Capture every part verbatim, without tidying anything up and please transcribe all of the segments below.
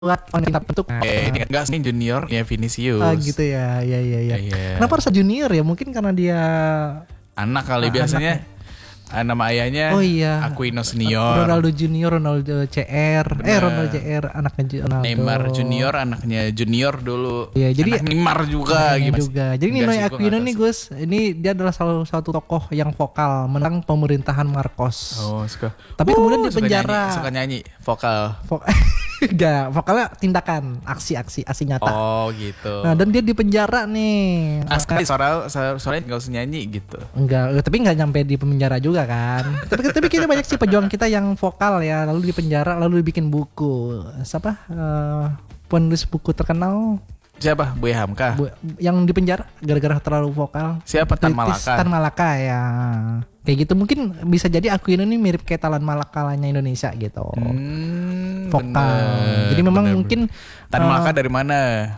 on bentuk Eh, ini enggak sih junior ya Vinicius. ah, gitu ya, ya, ya, ya. Iya. Kenapa harus junior ya? Mungkin karena dia Anak kali Ah, biasanya. anak ah, Nama ayahnya Oh iya, Aquino Senior. Ronaldo Junior, Ronaldo C R, eh Bener. Ronaldo C R anaknya Ju- Ronaldo. Neymar Junior anaknya Junior dulu. Iya, jadi Anak Neymar juga Anaknya gimana sih? juga. Jadi Enggak Nino sih, gua Aquino nggak nih tahu Gus, ini dia adalah salah satu tokoh yang vokal menentang pemerintahan Marcos. sih. Oh, suka. Tapi kemudian di suka penjara. nyanyi, suka nyanyi vokal. Vo- Enggak, vokalnya tindakan, aksi-aksi, aksi nyata. Oh, gitu. Nah, dan dia di penjara nih. Asli suara suara suaranya enggak usah nyanyi gitu. Enggak, tapi enggak nyampe di penjara juga kan. tapi tapi kita banyak sih pejuang kita yang vokal ya, lalu di penjara, lalu dibikin buku. Siapa? Eh, penulis buku terkenal Siapa? Buya Hamka. bu, yang di penjara gara-gara terlalu vokal. Siapa? Tan Kritis Malaka. Tan Malaka ya. Kayak gitu mungkin bisa jadi Aquino ini mirip kayak Tan Malakalanya Indonesia gitu. Hmm, Vokal. bener, Jadi memang bener, mungkin bener. Tan eh, Malaka dari mana?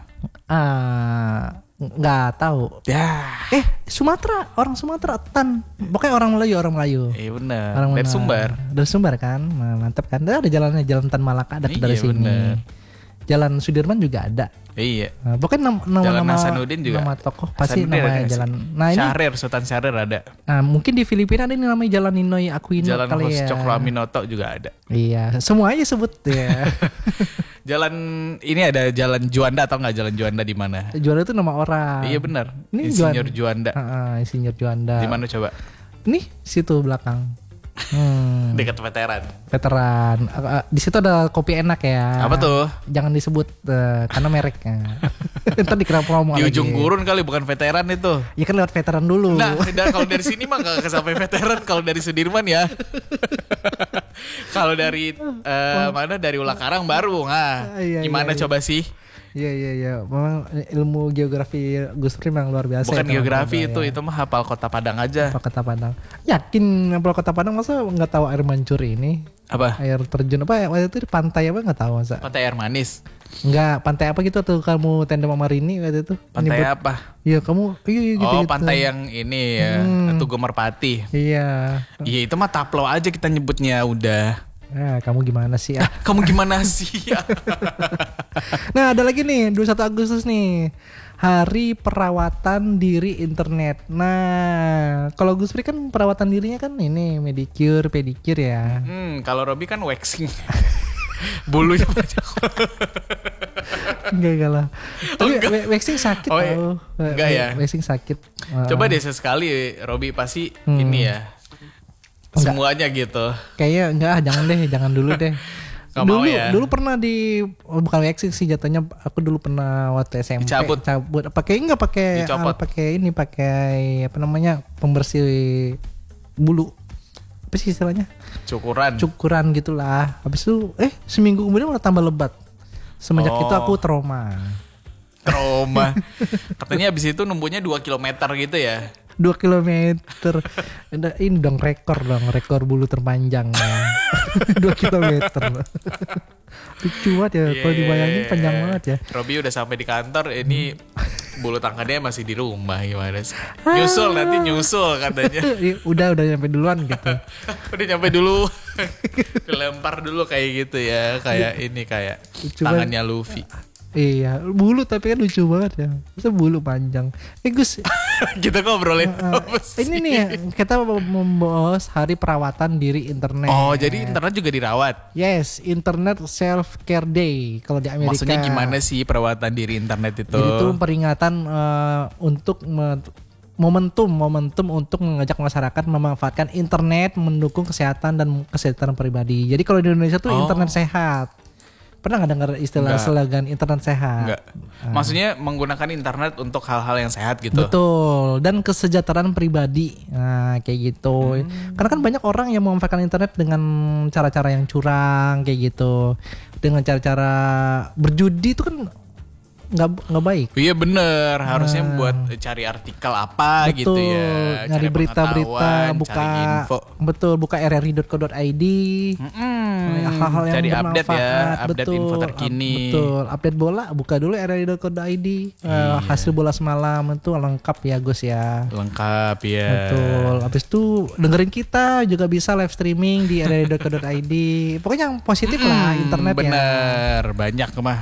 ah nggak tahu. Ya, Eh, Sumatera, orang Sumatera, Tan. Pokoknya orang Melayu, orang Melayu. iya benar. Orang Dari mana? Sumbar. Dari Sumbar kan, Nah, mantap kan. Ada jalannya, jalan Tan Malaka ada Iya, dari sini. bener. Jalan Sudirman juga ada. Iya. Nah, pokoknya nama nama, Jalan nama, Hasanuddin juga. nama tokoh pasti Hasanuddin ada namanya nggak sih? jalan. Nah ini, Syahrir, Sultan Syahrir ada. nah mungkin di Filipina ada ini namanya Jalan Ninoy Aquino Jalan kali Hos ya. Cokro Aminoto juga ada. Iya, semua aja sebut ya. Jalan ini ada Jalan Juanda atau nggak Jalan Juanda di mana? Juanda itu nama orang. Iya benar. Ini Insinyur Juanda. Heeh, Insinyur Juanda. Di mana coba? Nih situ belakang. Hmm, Dekat veteran. veteran. Eh, eh, di situ ada kopi enak ya. Apa tuh? Jangan disebut eh, karena mereknya. Ntar dikira promo Di lagi. ujung gurun kali, bukan veteran itu. Ya kan lewat veteran dulu. Nah, dan kalau dari sini mah nggak sampai veteran. Kalau dari Sudirman ya. Kalau dari eh, mana dari Ulakarang baru. Nah, Ah, iya, gimana iya, iya. coba sih? Iya iya iya. Memang ilmu geografi Gus Prim yang luar biasa. Bukan ya, geografi teman-teman, itu, ya. itu mah hafal kota Padang aja. Apa Kota Padang? Yakin hafal Kota Padang masa nggak tahu air mancur ini? Apa? Air terjun apa? Waktu itu di pantai apa nggak tahu masa? Pantai Air Manis. Enggak, pantai apa gitu tuh kamu tenda Mama Rini waktu itu? Pantai Nyebut- apa? Iya kamu. Iya iya gitu. Oh, gitu. pantai yang ini ya, Hmm. Tugu Merpati. Iya. Iya, itu mah taplo aja kita nyebutnya udah. Nah, kamu gimana sih? Ah. Kamu gimana sih? Nah, ada lagi nih, dua puluh satu Agustus nih. Hari Perawatan Diri Internet. Nah, kalau Gus Pri kan perawatan dirinya kan ini medicure, pedicure ya. Hmm, kalau Robi kan waxing. Bulunya banyak. Enggak enggak lah. Tapi enggak. wa- waxing sakit Oh, iya. tau. Wa- Enggak wa- ya? Waxing sakit. Coba Ah, deh sesekali Robi pasti Hmm. ini ya. Enggak. Semuanya gitu. Kayaknya enggak, ah, jangan deh, jangan dulu deh. Nggak dulu mau ya? dulu pernah di oh, bukan waxing sih jatuhnya, aku dulu pernah waktu S M P Dicabut? cabut pakai enggak pakai Dicopot? alat, pakai ini pakai apa namanya pembersih bulu apa sih istilahnya Cukuran. cukuran gitulah. Habis itu eh seminggu kemudian malah tambah lebat. Semenjak Oh. itu aku trauma. Trauma. Katanya abis itu numbuhnya dua kilometer gitu ya. dua kilometer. Udah, ini dong rekor dong, rekor bulu terpanjang ya. dua kilometer. Lucu banget ya, kalau dibayangin panjang banget ya. Robi udah sampai di kantor, ini bulu tangannya masih di rumah, gimana sih? Nyusul nanti nyusul katanya. udah udah nyampe duluan gitu. Udah nyampe dulu. Dilempar dulu kayak gitu ya, kayak ini kayak Lucu tangannya Luffy. Iya, bulu tapi kan lucu banget ya. Masa bulu panjang. Eh Gus, Kita ngobrolin uh, apa sih? ini nih ya, kita mau membahas Hari Perawatan Diri Internet. Oh, jadi internet juga dirawat. Yes, Internet Self Care Day kalau di Amerika. Maksudnya gimana sih perawatan diri internet itu? Jadi itu peringatan uh, untuk me- momentum momentum untuk mengajak masyarakat memanfaatkan internet mendukung kesehatan dan kesehatan pribadi. Jadi kalau di Indonesia tuh Oh. internet sehat. Pernah nggak dengar istilah Enggak. slogan internet sehat? Enggak. Maksudnya menggunakan internet untuk hal-hal yang sehat gitu. Betul, dan kesejahteraan pribadi. Nah, kayak gitu. Hmm. Karena kan banyak orang yang memanfaatkan internet dengan cara-cara yang curang kayak gitu. Dengan cara-cara berjudi itu kan nggak nggak baik. Iya bener, harusnya buat cari artikel apa Betul, gitu ya, nyari cari berita-berita, pengetahuan, buka cari info. betul, buka r r i dot co dot i d. Mm-mm. Hal-hal yang Cari update ya, bermanfaat, update betul, info up- terkini. betul, update bola buka dulu r r i dot co dot i d. Eh, hasil bola semalam itu lengkap ya Gus ya. Lengkap ya. Betul. Habis itu dengerin kita juga bisa live streaming di r r i dot co dot i d. Pokoknya yang positif lah Mm, internet ya. bener, banyak mah